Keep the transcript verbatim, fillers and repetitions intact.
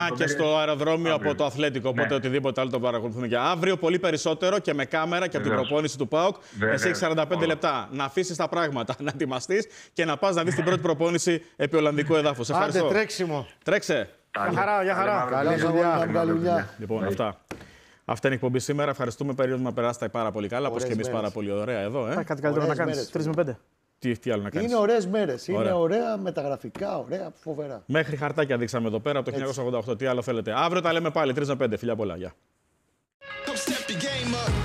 και στο αεροδρόμιο αύριο. Από το Αθλέτικο, οπότε ναι. οτιδήποτε άλλο το παρακολουθούμε και αύριο. Πολύ περισσότερο και με κάμερα και Βεβαίως. Από την προπόνηση του ΠΑΟΚ. Εσύ έχεις σαράντα πέντε λεπτά να αφήσεις τα πράγματα, να ετοιμαστείς και να πας να δεις την πρώτη προπόνηση επί Ολλανδικού εδάφους. Ευχαριστώ. Άντε, τρέξιμο. Τρέξε. Για χαρά, για χαρά. Καλή δουλειά. Λοιπόν, αυτά. Αυτή είναι η εκπομπή σήμερα. Ευχαριστούμε. Περίοδο να περάσετε πάρα πολύ καλά. Όπως και εμείς πάρα πολύ ωραία εδώ. Ε. Κάτι καλύτερο να κάνεις. τρεις με πέντε. Τι, τι άλλο να κάνεις. Είναι ωραίες μέρες. Είναι ωραία μεταγραφικά, ωραία, φοβερά. Μέχρι χαρτάκια δείξαμε εδώ πέρα από το χίλια εννιακόσια ογδόντα οκτώ. Τι άλλο θέλετε. Αύριο τα λέμε πάλι. τρεις με πέντε. Φιλιά πολλά. Γεια.